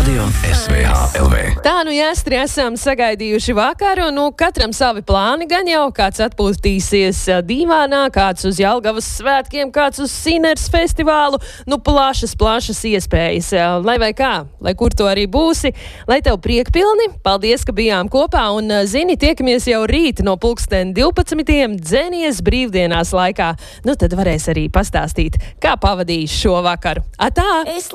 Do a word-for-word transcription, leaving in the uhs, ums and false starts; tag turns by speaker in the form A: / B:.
A: Radio S V H L V.
B: Tā nu jāstri esam sagaidījuši vakaru, nu katram savi plāni gan jau, kāds atpūtīsies dīvānā, kāds uz Jelgavas svētkiem, kāds uz Siners festivālu, nu plašas, plašas iespējas, lai vai kā, lai kur tu arī būsi, lai tev priekpilni, paldies, ka bijām kopā un zini, tiekamies jau rīt no pulksten divpadsmitiem dzenies brīvdienās laikā, nu tad varēs arī pastāstīt, kā pavadījis šo vakaru. Atā!
C: Es